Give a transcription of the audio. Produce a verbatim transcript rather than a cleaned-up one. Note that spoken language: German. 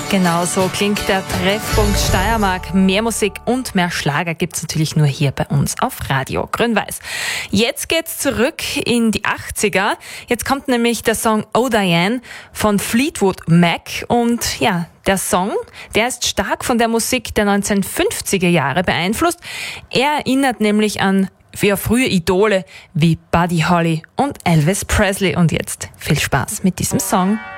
Genau so klingt der Treffpunkt Steiermark. Mehr Musik und mehr Schlager gibt's natürlich nur hier bei uns auf Radio Grün-Weiß. Jetzt geht's zurück in die achtziger. Jetzt kommt nämlich der Song Oh Diane von Fleetwood Mac. Und ja, der Song, der ist stark von der Musik der neunzehnhundertfünfziger Jahre beeinflusst. Er erinnert nämlich an für frühe Idole wie Buddy Holly und Elvis Presley. Und jetzt viel Spaß mit diesem Song.